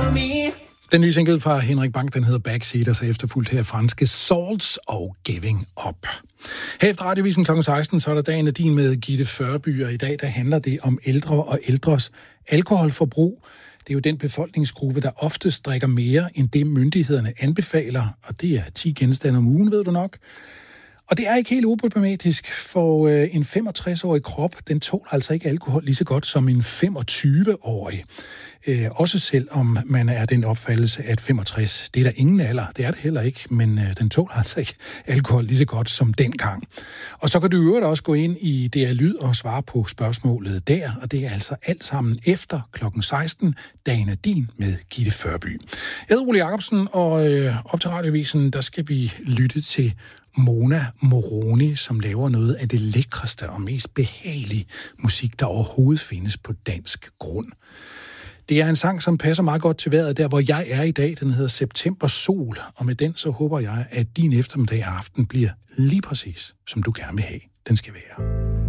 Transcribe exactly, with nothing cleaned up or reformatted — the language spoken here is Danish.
for me. Den nye single fra Henrik Bang, den hedder Backseat, og så efterfulgt her franske Salts og Giving Up. Her efter Radiovisen klokken seksten, så er der dagen af din med Gitte Førby, og i dag der handler det om ældre og ældres alkoholforbrug. Det er jo den befolkningsgruppe, der oftest drikker mere end det myndighederne anbefaler, og det er ti genstande om ugen, ved du nok. Og det er ikke helt uproblematisk, for øh, en femogtres-årig krop, den tåler altså ikke alkohol lige så godt som en femogtyve-årig. Øh, også selvom man er den opfattelse, at femogtres, det er der ingen alder, det er det heller ikke, men øh, den tåler altså ikke alkohol lige så godt som dengang. Og så kan du i øvrigt også gå ind i D R Lyd og svare på spørgsmålet der, og det er altså alt sammen efter klokken seksten, dagen er din med Gitte Førby. Jeg hedder Ole Jacobsen, og øh, op til Radiovisen, der skal vi lytte til Mona Moroni, som laver noget af det lækreste og mest behagelige musik, der overhovedet findes på dansk grund. Det er en sang, som passer meget godt til vejret der, hvor jeg er i dag. Den hedder September Sol, og med den så håber jeg, at din eftermiddag og aften bliver lige præcis, som du gerne vil have. Den skal være.